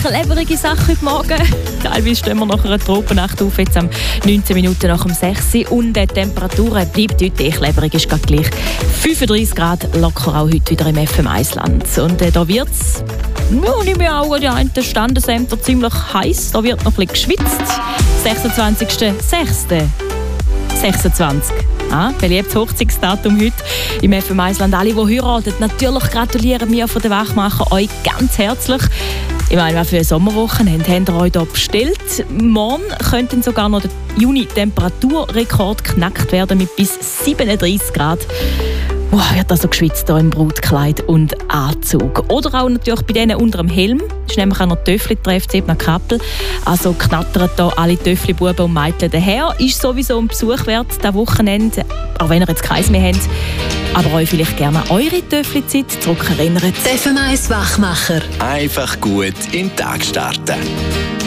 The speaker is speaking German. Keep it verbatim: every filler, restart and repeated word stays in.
klebrige Sache heute Morgen. Teilweise stehen wir nach einer Tropennacht auf, jetzt am neunzehn Minuten nach dem sechs Uhr. Und die Temperatur bleibt heute eh klebrig, ist gerade gleich. fünfunddreissig Grad locker auch heute wieder im F M eins Land. Und äh, da wird es, ja, nicht mehr auch an die einen Standesämter ziemlich heiß. Da wird noch ein bisschen geschwitzt. sechsundzwanzigster sechster sechsundzwanzig. Ah, beliebtes Hochzeitsdatum heute im F M eins Land. Alle, die heiraten, natürlich gratulieren wir von den Wachmacher euch ganz herzlich. Ich meine, was für ein Sommerwochenende habt ihr euch hier bestellt? Morgen könnte sogar noch der Juni-Temperaturrekord geknackt werden mit bis siebenunddreissig Grad. Oh, wird also geschwitzt hier im Brautkleid und Anzug. Oder auch natürlich bei denen unter dem Helm. Das ist nämlich auch noch Töffli-Treff, Ebner Kappel. Also knattern hier alle Töffli-Buben und Mädchen daher. Ist sowieso ein Besuch wert, dieses Wochenende. Auch wenn ihr jetzt keins mehr habt. Aber euch vielleicht gerne an eure Töffli-Zeit zurückerinnert. F M eins Wachmacher. Einfach gut in den Tag starten.